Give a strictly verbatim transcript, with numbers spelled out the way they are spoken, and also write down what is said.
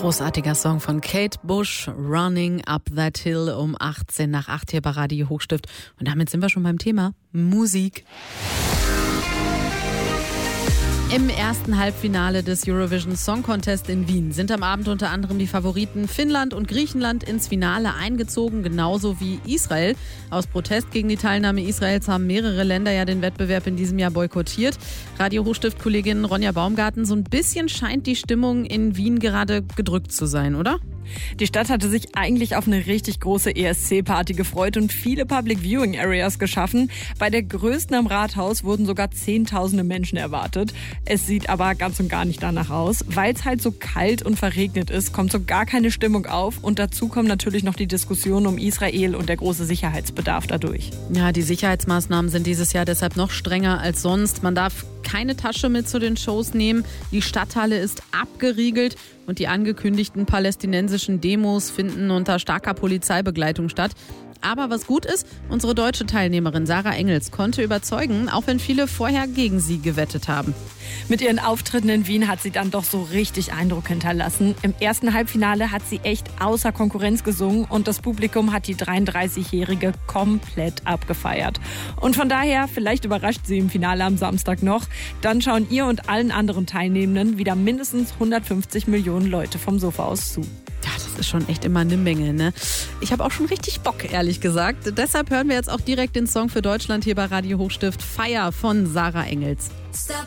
Großartiger Song von Kate Bush, Running Up That Hill um achtzehn nach acht hier bei Radio Hochstift. Und damit sind wir schon beim Thema Musik. Im ersten Halbfinale des Eurovision Song Contest in Wien sind am Abend unter anderem die Favoriten Finnland und Griechenland ins Finale eingezogen, genauso wie Israel. Aus Protest gegen die Teilnahme Israels haben mehrere Länder ja den Wettbewerb in diesem Jahr boykottiert. Radio Hochstift-Kollegin Ronja Baumgarten, so ein bisschen scheint die Stimmung in Wien gerade gedrückt zu sein, oder? Die Stadt hatte sich eigentlich auf eine richtig große E S C-Party gefreut und viele Public Viewing Areas geschaffen. Bei der größten am Rathaus wurden sogar zehntausende Menschen erwartet. Es sieht aber ganz und gar nicht danach aus. Weil es halt so kalt und verregnet ist, kommt so gar keine Stimmung auf. Und dazu kommen natürlich noch die Diskussionen um Israel und der große Sicherheitsbedarf dadurch. Ja, die Sicherheitsmaßnahmen sind dieses Jahr deshalb noch strenger als sonst. Man darf keine Tasche mit zu den Shows nehmen. Die Stadthalle ist abgeriegelt und die angekündigten palästinensischen Demos finden unter starker Polizeibegleitung statt. Aber was gut ist, unsere deutsche Teilnehmerin Sarah Engels konnte überzeugen, auch wenn viele vorher gegen sie gewettet haben. Mit ihren Auftritten in Wien hat sie dann doch so richtig Eindruck hinterlassen. Im ersten Halbfinale hat sie echt außer Konkurrenz gesungen und das Publikum hat die dreiunddreißigjährige komplett abgefeiert. Und von daher, vielleicht überrascht sie im Finale am Samstag noch. Dann schauen ihr und allen anderen Teilnehmenden wieder mindestens hundertfünfzig Millionen Leute vom Sofa aus zu. Ja, das ist schon echt immer eine Menge, ne? Ich habe auch schon richtig Bock, ehrlich gesagt. Deshalb hören wir jetzt auch direkt den Song für Deutschland hier bei Radio Hochstift, Fire von Sarah Engels.